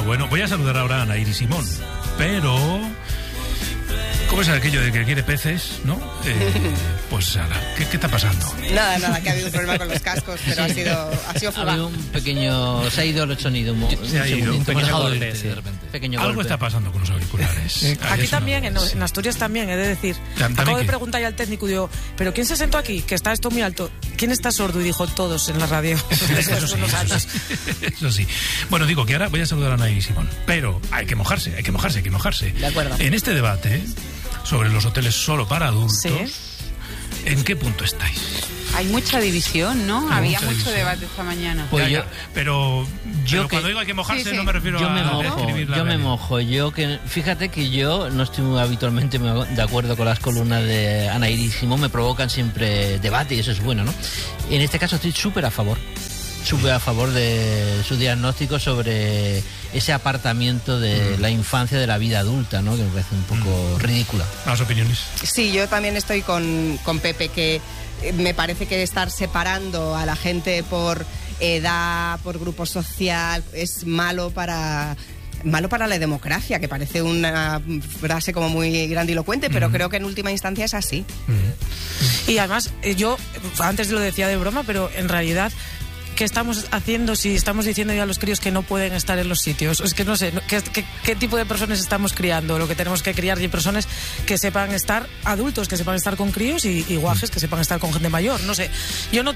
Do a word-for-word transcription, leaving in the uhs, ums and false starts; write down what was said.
bueno, voy a saludar ahora a Ana Iris Simón, pero... ¿Cómo es aquello de que quiere peces, no? Eh, pues, ala, ¿qué, ¿qué está pasando? Nada, nada, que ha habido un problema con los cascos, pero ha sido, ha sido fugaz. Ha habido un pequeño... Se ha ido el sonido. Un, se ha ido. Un pequeño golpe, sí, de repente. Pequeño Algo golpe. está pasando con los auriculares. Eh, aquí Eso también, no, en, en Asturias también, he de decir. ¿También Acabo de qué? preguntar ya al técnico y digo, ¿pero quién se sentó aquí? Que está esto muy alto. ¿Quién está sordo? Y dijo, todos en la radio. Después Eso de sí, unos eso años. sí, eso sí. Bueno, digo que ahora voy a saludar a Ana Iris Simón, pero hay que mojarse, hay que mojarse, hay que mojarse. De acuerdo. En este debate sobre los hoteles solo para adultos, Sí. ¿en qué punto estáis? Hay mucha división, ¿no? Hay Había mucha mucho división. debate esta mañana. Pues Ya, yo- ya, pero, yo pero que- cuando digo hay que mojarse Sí, sí. no me refiero Yo a me mojo, describir la yo me realidad. mojo, yo que fíjate que yo no estoy muy habitualmente de acuerdo con las columnas de Ana Iris Simón, me provocan siempre debate y eso es bueno, ¿no? En este caso estoy súper a favor, súper a favor de su diagnóstico sobre ese apartamiento de Mm. la infancia de la vida adulta, ¿no? Que me parece un poco Mm. ridícula. Más opiniones. Sí, yo también estoy con, con Pepe, que eh, me parece que estar separando a la gente por edad, por grupo social, es malo para... malo para la democracia, que parece una frase como muy grandilocuente, pero Mm. creo que en última instancia es así. Mm. Y además, eh, yo antes lo decía de broma, pero en realidad, ¿qué estamos haciendo si estamos diciendo ya a los críos que no pueden estar en los sitios? Es que no sé, ¿qué, qué, qué tipo de personas estamos criando? Lo que tenemos que criar y personas que sepan estar adultos, que sepan estar con críos y, y guajes que sepan estar con gente mayor. No sé, yo no